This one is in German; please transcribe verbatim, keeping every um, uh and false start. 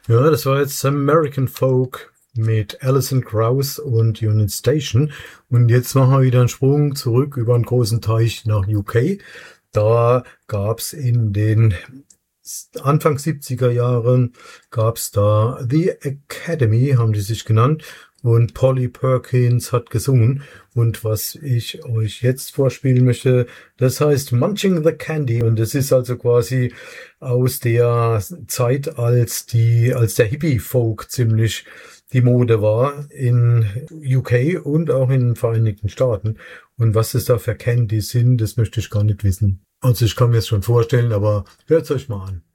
Ja, das war jetzt American Folk mit Alison Krauss und Union Station. Und jetzt machen wir wieder einen Sprung zurück über einen großen Teich nach U K. Da gab's in den Anfang siebziger Jahren gab's da The Academy, haben die sich genannt. Und Polly Perkins hat gesungen. Und was ich euch jetzt vorspielen möchte, das heißt Munching the Candy. Und das ist also quasi aus der Zeit, als die, als der Hippie-Folk ziemlich die Mode war in U K und auch in den Vereinigten Staaten. Und was es da für Candy sind, das möchte ich gar nicht wissen. Also ich kann mir es schon vorstellen, aber hört's euch mal an.